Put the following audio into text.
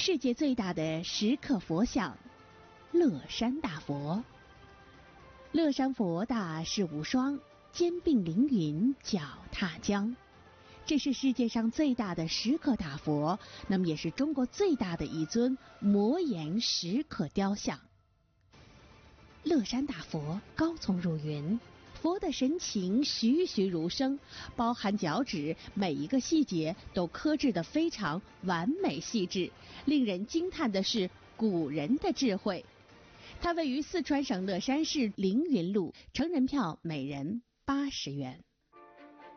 世界最大的石刻佛像乐山大佛。乐山佛大势无双，肩并凌云，脚踏江。这是世界上最大的石刻大佛，那么也是中国最大的一尊磨岩石刻雕像。乐山大佛高耸入云，佛的神情栩栩如生，包含脚趾，每一个细节都刻制得非常完美细致。令人惊叹的是古人的智慧。它位于四川省乐山市凌云路，成人票每人80元。